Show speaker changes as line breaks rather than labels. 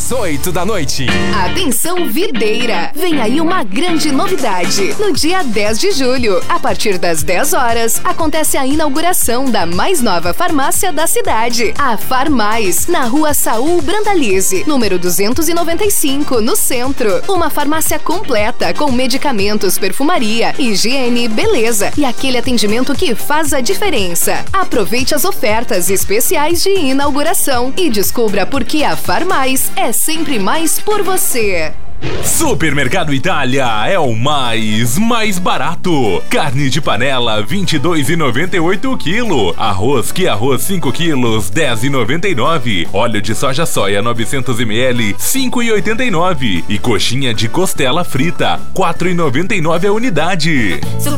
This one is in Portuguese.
às 8 da noite.
Atenção, Videira! Vem aí uma grande novidade. No dia 10 de julho, a partir das 10 horas, acontece a inauguração da mais nova farmácia da cidade, a Farmais, na rua Saul Brandalize, número 295, no centro. Uma farmácia completa com medicamentos, perfumaria, higiene, beleza e aquele atendimento que faz a diferença. Aproveite as ofertas especiais de inauguração e descubra por que a Farmais é sempre mais por você.
Supermercado Itália é o mais barato. Carne de panela, R$ 22,98 o quilo. Arroz 5 quilos, R$ 10,99. Óleo de soja 900 ml, R$ 5,89. E coxinha de costela frita, R$ 4,99 a unidade.